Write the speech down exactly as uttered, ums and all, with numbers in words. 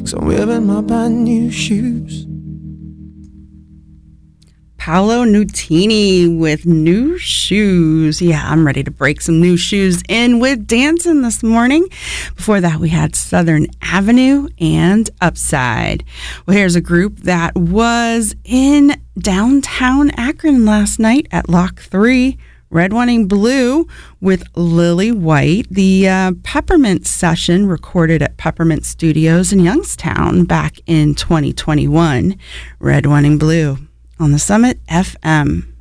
'cause I'm wearing my brand new shoes. Paolo Nutini with New Shoes. Yeah, I'm ready to break some new shoes in with dancing this morning. Before that, we had Southern Avenue and Upside. Well, here's a group that was in downtown Akron last night at Lock three. Red, White, and Blue with Lily White. The uh, Peppermint session recorded at Peppermint Studios in Youngstown back in twenty twenty-one. Red, White, and Blue on the Summit F M.